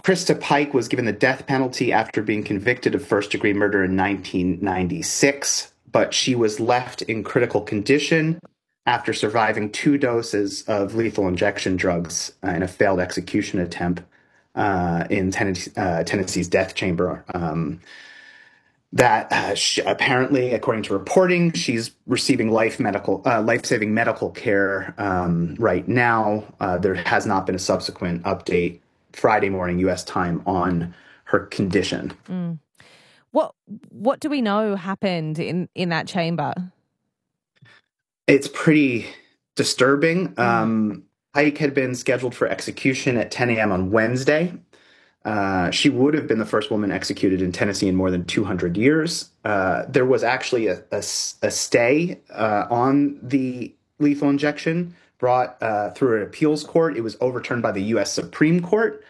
Krista Pike was given the death penalty after being convicted of first-degree murder in 1996, but she was left in critical condition after surviving 2 doses of lethal injection drugs in a failed execution attempt in Tennessee's death chamber. Apparently, according to reporting, she's receiving life-saving medical care right now. There has not been a subsequent update Friday morning U.S. time on her condition. What do we know happened in that chamber? It's pretty disturbing. Pike had been scheduled for execution at 10 a.m. on Wednesday. She would have been the first woman executed in Tennessee in more than 200 years. There was actually a stay on the lethal injection brought through an appeals court. It was overturned by the U.S. Supreme Court.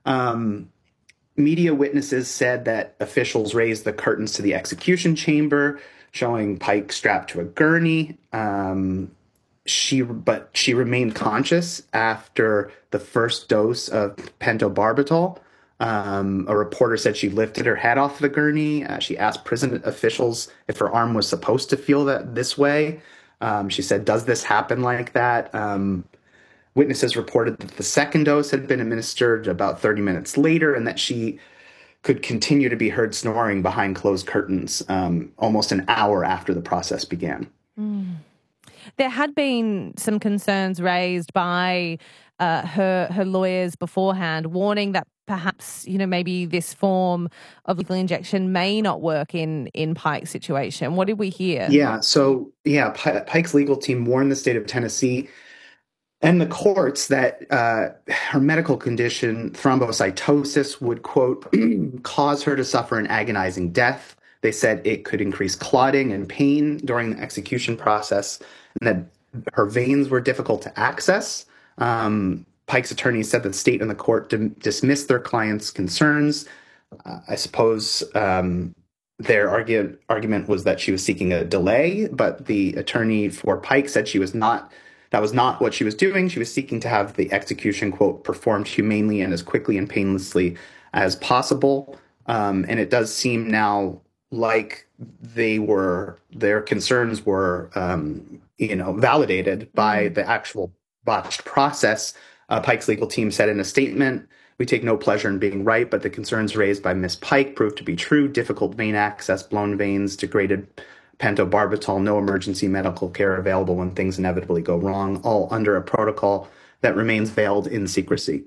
Media witnesses said that officials raised the curtains to the execution chamber, showing Pike strapped to a gurney. She remained conscious after the first dose of pentobarbital. A reporter said she lifted her head off the gurney. She asked prison officials if her arm was supposed to feel this way. She said, "Does this happen like that?" Witnesses reported that the second dose had been administered about 30 minutes later and that she could continue to be heard snoring behind closed curtains almost an hour after the process began. There had been some concerns raised by her lawyers beforehand, warning that perhaps, maybe this form of lethal injection may not work in Pike's situation. What did we hear? Pike's legal team warned the state of Tennessee and the courts that her medical condition, thrombocytosis, would, quote, cause her to suffer an agonizing death. They said it could increase clotting and pain during the execution process, and that her veins were difficult to access. Pike's attorney said that the state and the court dismissed their client's concerns. I suppose their argument was that she was seeking a delay, but the attorney for Pike said that was not what she was doing. She was seeking to have the execution, quote, performed humanely and as quickly and painlessly as possible. And it does seem now like their concerns were, validated by the actual botched process. Pike's legal team said in a statement, "We take no pleasure in being right, but the concerns raised by Ms. Pike proved to be true. Difficult vein access, blown veins, degraded pentobarbital, no emergency medical care available when things inevitably go wrong, all under a protocol that remains veiled in secrecy."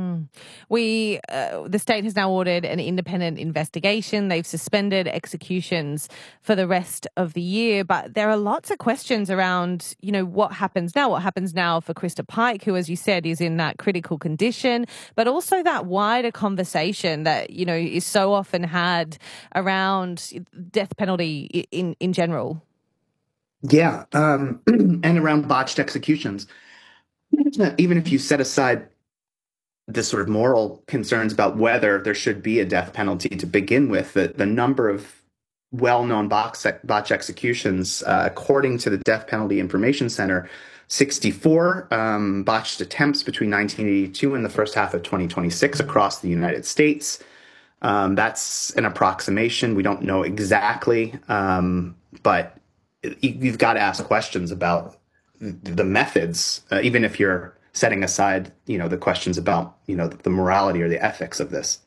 The state has now ordered an independent investigation. They've suspended executions for the rest of the year, but there are lots of questions around, what happens now? What happens now for Krista Pike, who, as you said, is in that critical condition, but also that wider conversation that, is so often had around death penalty in general. Yeah, and around botched executions. Even if you set aside the sort of moral concerns about whether there should be a death penalty to begin with, the number of well-known botched executions, according to the Death Penalty Information Center, 64 botched attempts between 1982 and the first half of 2026 across the United States. That's an approximation. We don't know exactly, but you've got to ask questions about the methods, even if you're setting aside, the questions about, the morality or the ethics of this.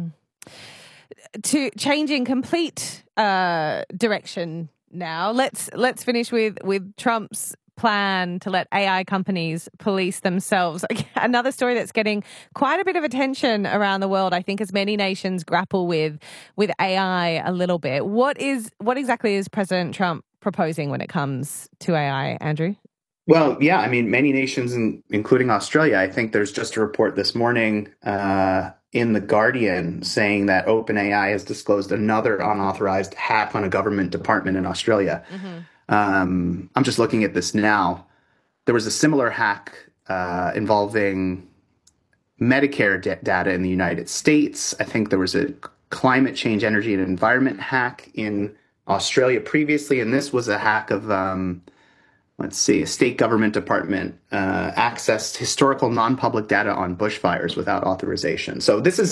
To changing complete direction now, let's finish with Trump's plan to let AI companies police themselves. Another story that's getting quite a bit of attention around the world, I think, as many nations grapple with AI a little bit. What exactly is President Trump proposing when it comes to AI, Andrew? Well, yeah, many nations, including Australia. I think there's just a report this morning in The Guardian saying that OpenAI has disclosed another unauthorized hack on a government department in Australia. I'm just looking at this now. There was a similar hack involving Medicare data in the United States. I think there was a climate change, energy, and environment hack in Australia previously, and this was a hack of a state government department accessed historical non-public data on bushfires without authorization. So this is